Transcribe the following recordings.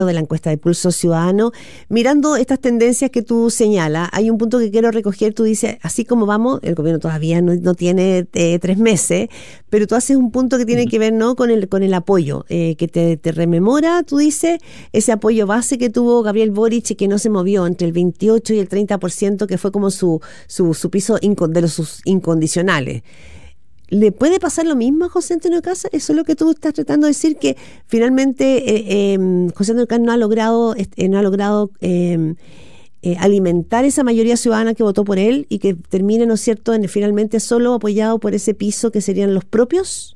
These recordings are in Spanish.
de la encuesta de Pulso Ciudadano, mirando estas tendencias que tú señalas, hay un punto que quiero recoger. Tú dices, así como vamos, el gobierno todavía no tiene 3 meses, pero tú haces un punto que tiene que ver, ¿no?, con el apoyo, que te rememora, tú dices, ese apoyo base que tuvo Gabriel Boric y que no se movió entre el 28 y el 30%, que fue como su piso de sus incondicionales. ¿Le puede pasar lo mismo a José Antonio Kast? Eso es lo que tú estás tratando de decir, que finalmente José Antonio Kast no ha logrado alimentar esa mayoría ciudadana que votó por él y que termine, ¿no es cierto?, finalmente solo apoyado por ese piso que serían los propios.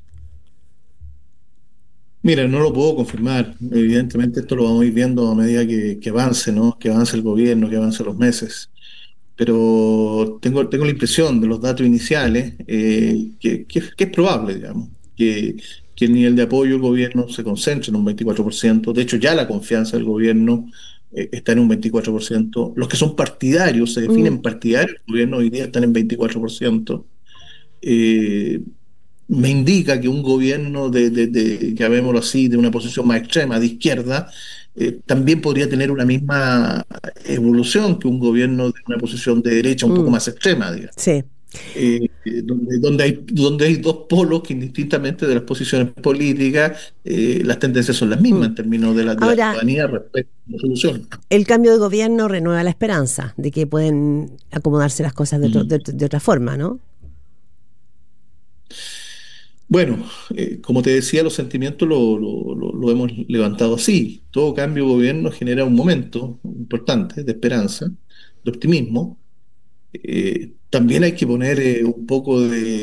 Mira, no lo puedo confirmar. Evidentemente esto lo vamos a ir viendo a medida que avance, ¿no? Que avance el gobierno, que avance los meses. Pero tengo la impresión de los datos iniciales que es probable, digamos, que el nivel de apoyo del gobierno se concentre en un 24%. De hecho, ya la confianza del gobierno está en un 24%. Los que son partidarios, se Mm, definen partidarios del gobierno, hoy día están en 24%. Eh, Me indica que un gobierno llamémoslo así, de una posición más extrema, de izquierda, también podría tener una misma evolución que un gobierno de una posición de derecha un poco mm, más extrema, digamos. sí. Donde hay dos polos que indistintamente de las posiciones políticas, las tendencias son las mismas Mm. en términos de la Ahora, ciudadanía respecto a la solución. el cambio de gobierno renueva la esperanza de que pueden acomodarse las cosas de otra forma, ¿no? Bueno, como te decía, los sentimientos lo hemos levantado así. Todo cambio de gobierno genera un momento importante de esperanza, de optimismo. También hay que poner un poco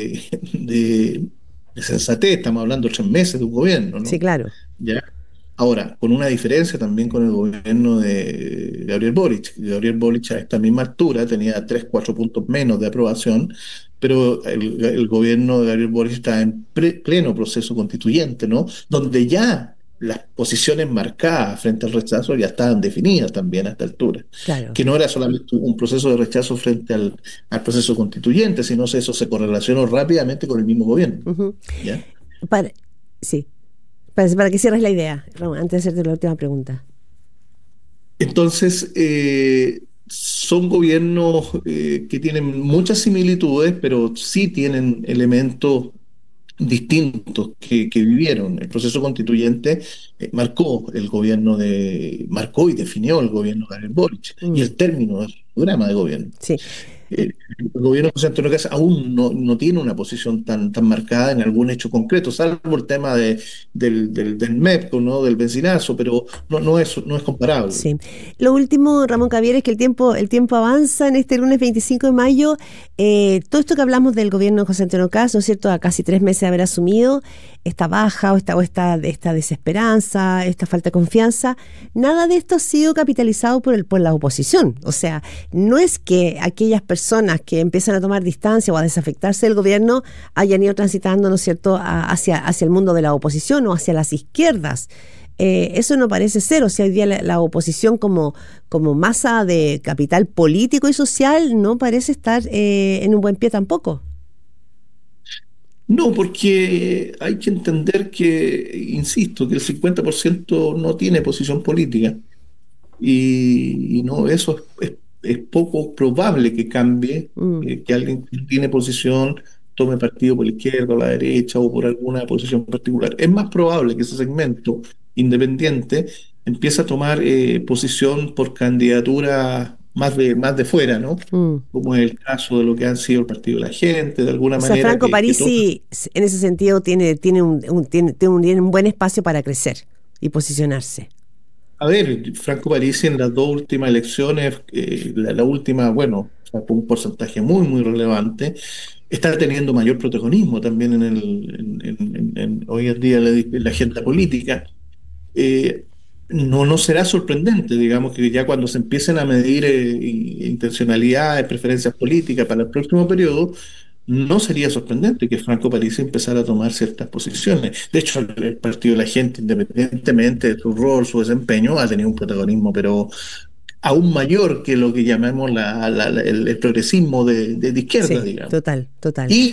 de sensatez. Estamos hablando de 3 meses de un gobierno, Sí, ¿no? claro. ¿Ya? Ahora, con una diferencia también con el gobierno de Gabriel Boric. Gabriel Boric a esta misma altura tenía 3, 4 puntos menos de aprobación, pero el gobierno de Gabriel Boric está en pleno proceso constituyente, ¿no? Donde ya las posiciones marcadas frente al rechazo ya estaban definidas también a esta altura. Claro. Que no era solamente un proceso de rechazo frente al proceso constituyente, sino que eso se correlacionó rápidamente con el mismo gobierno, Ujú. ¿ya? Para, sí, para que cierres la idea, Ramón, antes de hacerte la última pregunta. Entonces, son gobiernos que tienen muchas similitudes, pero sí tienen elementos distintos que vivieron. El proceso constituyente marcó y definió el gobierno de Gabriel Boric y Mm, el término de su programa de gobierno. sí. El gobierno de José Antonio Kast aún no tiene una posición tan marcada en algún hecho concreto, salvo el tema del MEPCO, ¿no? Del bencinazo, pero no es comparable. Sí. Lo último, Ramón Cavier, es que el tiempo avanza en este lunes 25 de mayo. Todo esto que hablamos del gobierno de José Antonio Kast, ¿no es cierto?, a casi 3 meses de haber asumido, esta baja esta desesperanza, esta falta de confianza, nada de esto ha sido capitalizado por la oposición. O sea, no es que aquellas personas que empiezan a tomar distancia o a desafectarse del gobierno hayan ido transitando, ¿no es cierto?, hacia el mundo de la oposición o hacia las izquierdas. Eso no parece ser. O sea, hoy día la oposición como masa de capital político y social no parece estar en un buen pie tampoco. No, porque hay que entender que, insisto, que el 50% no tiene posición política y no, eso es poco probable que cambie, Mm, que alguien que no tiene posición tome partido por la izquierda o la derecha o por alguna posición particular. Es más probable que ese segmento independiente empiece a tomar posición por candidatura más de fuera, ¿no? mm. Como es el caso de lo que han sido el Partido de la Gente, de alguna O sea, manera Franco que toma. Parisi en ese sentido tiene un buen espacio para crecer y posicionarse. A ver, Franco Parisi en las dos últimas elecciones, la última, bueno, sacó un porcentaje muy, muy relevante, está teniendo mayor protagonismo también hoy en día en la agenda política. Eh, no será sorprendente, digamos, que ya cuando se empiecen a medir intencionalidades, preferencias políticas para el próximo periodo, no sería sorprendente que Franco Parisi empezara a tomar ciertas posiciones. De hecho, el Partido de la Gente, independientemente de su rol, su desempeño, ha tenido un protagonismo, pero aún mayor que lo que llamamos el progresismo de izquierda, Sí, digamos. total, total. Y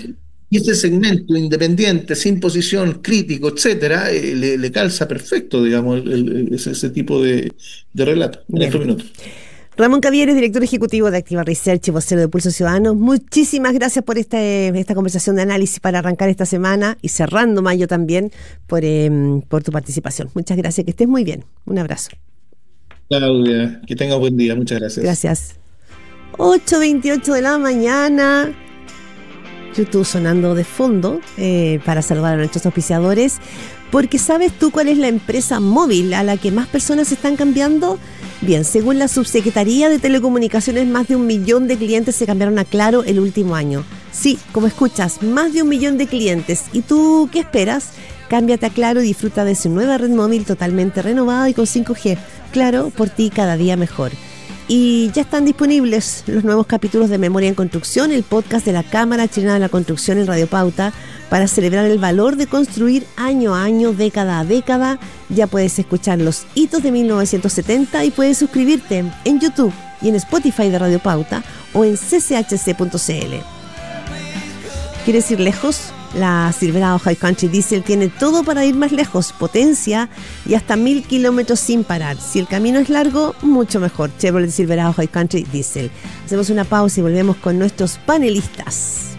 Y ese segmento independiente, sin posición, crítico, etcétera, le calza perfecto, digamos, ese tipo de relato en estos Bien. minutos. Ramón Cavieres, director ejecutivo de Activa Research y vocero de Pulso Ciudadano, muchísimas gracias por esta conversación de análisis para arrancar esta semana y cerrando mayo también por tu participación. Muchas gracias, que estés muy bien. Un abrazo. Claudia, que tenga buen día, muchas gracias. Gracias. 8:28 de la mañana. YouTube sonando de fondo para saludar a nuestros auspiciadores. Porque ¿sabes tú cuál es la empresa móvil a la que más personas están cambiando? Bien, según la Subsecretaría de Telecomunicaciones, más de 1 millón de clientes se cambiaron a Claro el último año. Sí, como escuchas, más de 1 millón de clientes. ¿Y tú qué esperas? Cámbiate a Claro y disfruta de su nueva red móvil totalmente renovada y con 5G. Claro, por ti cada día mejor. Y ya están disponibles los nuevos capítulos de Memoria en Construcción, el podcast de la Cámara Chilena de la Construcción en Radio Pauta, para celebrar el valor de construir año a año, década a década. Ya puedes escuchar los hitos de 1970 y puedes suscribirte en YouTube y en Spotify de Radio Pauta o en cchc.cl. ¿Quieres ir lejos? La Silverado High Country Diesel tiene todo para ir más lejos, potencia y hasta 1000 kilómetros sin parar. Si el camino es largo, mucho mejor. Chevrolet Silverado High Country Diesel. Hacemos una pausa y volvemos con nuestros panelistas.